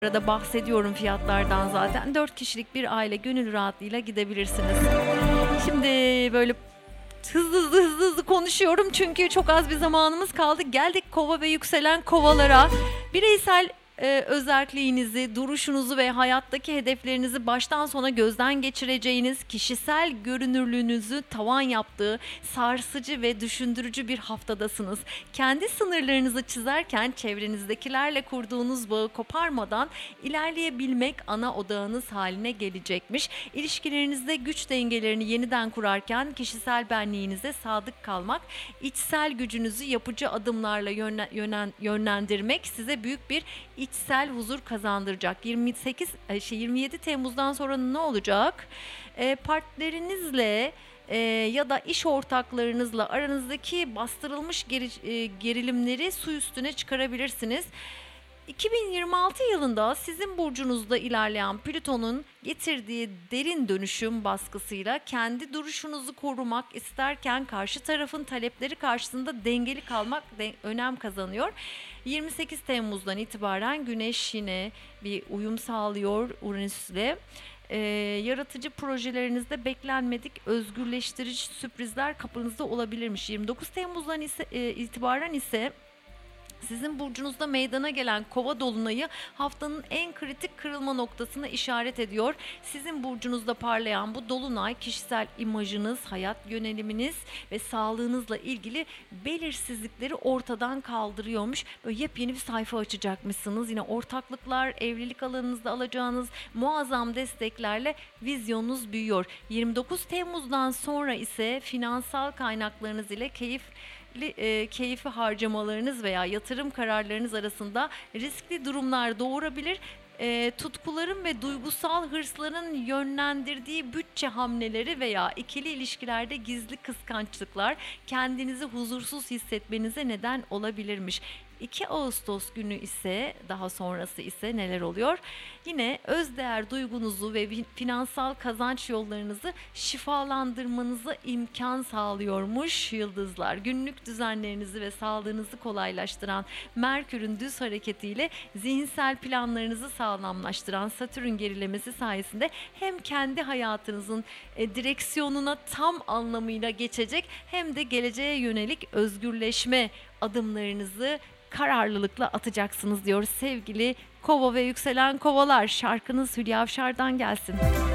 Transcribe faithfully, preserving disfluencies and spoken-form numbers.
Arada bahsediyorum fiyatlardan zaten. dört kişilik bir aile gönül rahatlığıyla gidebilirsiniz. Şimdi böyle hızlı hızlı hızlı hızlı konuşuyorum çünkü çok az bir zamanımız kaldı. Geldik Kova ve yükselen Kovalara. Bireysel e, özelliğinizi, duruşunuzu ve hayattaki hedeflerinizi baştan sona gözden geçireceğiniz, kişisel görünürlüğünüzü tavan yaptığı sarsıcı ve düşündürücü bir haftadasınız. Kendi sınırlarınızı çizerken çevrenizdekilerle kurduğunuz bağı koparmadan ilerleyebilmek ana odağınız haline gelecekmiş. İlişkilerinizde güç dengelerini yeniden kurarken kişisel benliğinize sadık kalmak, içsel gücünüzü yapıcı adımlarla yönlen, yönen, yönlendirmek size büyük bir içsel huzur kazandıracak. yirmi sekiz şey yirmi yedi Temmuz'dan sonra ne olacak? E, partnerinizle e, ya da iş ortaklarınızla aranızdaki bastırılmış geri, e, gerilimleri su üstüne çıkarabilirsiniz. iki bin yirmi altı yılında sizin burcunuzda ilerleyen Plüton'un getirdiği derin dönüşüm baskısıyla kendi duruşunuzu korumak isterken karşı tarafın talepleri karşısında dengeli kalmak de önem kazanıyor. yirmi sekiz Temmuz'dan itibaren Güneş yine bir uyum sağlıyor Uranüs'le. Ee, yaratıcı projelerinizde beklenmedik özgürleştirici sürprizler kapınızda olabilirmiş. yirmi dokuz Temmuz'dan ise, e, itibaren ise sizin burcunuzda meydana gelen Kova dolunayı haftanın en kritik kırılma noktasına işaret ediyor. Sizin burcunuzda parlayan bu dolunay kişisel imajınız, hayat yöneliminiz ve sağlığınızla ilgili belirsizlikleri ortadan kaldırıyormuş. Böyle yepyeni bir sayfa açacakmışsınız. Yine ortaklıklar, evlilik alanınızda alacağınız muazzam desteklerle vizyonunuz büyüyor. yirmi dokuz Temmuz'dan sonra ise finansal kaynaklarınız ile keyif E, keyfi harcamalarınız veya yatırım kararlarınız arasında riskli durumlar doğurabilir. E, tutkuların ve duygusal hırsların yönlendirdiği bütçe hamleleri veya ikili ilişkilerde gizli kıskançlıklar kendinizi huzursuz hissetmenize neden olabilirmiş. iki Ağustos günü ise daha sonrası ise neler oluyor? Yine özdeğer duygunuzu ve finansal kazanç yollarınızı şifalandırmanıza imkan sağlıyormuş yıldızlar. Günlük düzenlerinizi ve sağlığınızı kolaylaştıran Merkür'ün düz hareketiyle zihinsel planlarınızı sağlamlaştıran Satürn gerilemesi sayesinde hem kendi hayatınızın e, direksiyonuna tam anlamıyla geçecek hem de geleceğe yönelik özgürleşme adımlarınızı kararlılıkla atacaksınız diyor sevgili Kova ve yükselen Kovalar. Şarkınız Hülya Avşar'dan gelsin.